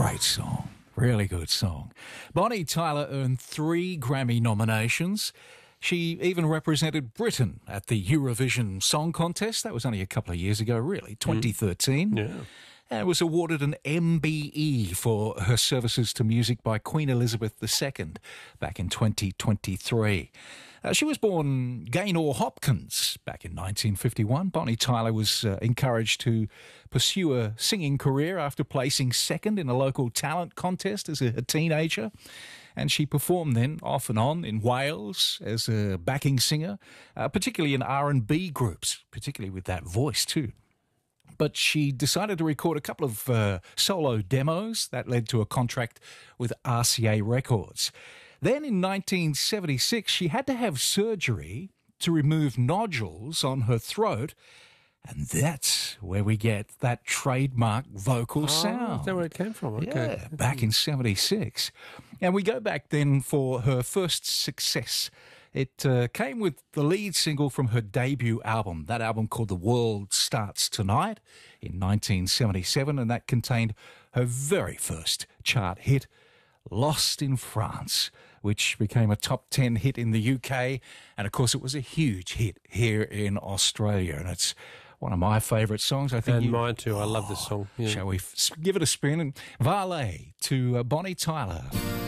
Great song. Really good song. Bonnie Tyler earned 3 Grammy nominations. She even represented Britain at the Eurovision Song Contest. That was only a couple of years ago, really, 2013. Yeah. And was awarded an MBE for her services to music by Queen Elizabeth II back in 2023. She was born Gaynor Hopkins back in 1951. Bonnie Tyler was encouraged to pursue a singing career after placing second in a local talent contest as a teenager. And she performed then off and on in Wales as a backing singer, particularly in R&B groups, particularly with that voice too. But she decided to record a couple of solo demos that led to a contract with RCA Records. Then in 1976, she had to have surgery to remove nodules on her throat, and that's where we get that trademark vocal sound. Is that where it came from? Okay. Yeah, back in 76. And we go back then for her first success. It came with the lead single from her debut album, that album called The World Starts Tonight in 1977, and that contained her very first chart hit, Lost in France, which became a top 10 hit in the UK, and of course it was a huge hit here in Australia, and it's one of my favourite songs. I think And mine too. I love this song. Yeah. Shall we give it a spin? And Valet to Bonnie Tyler.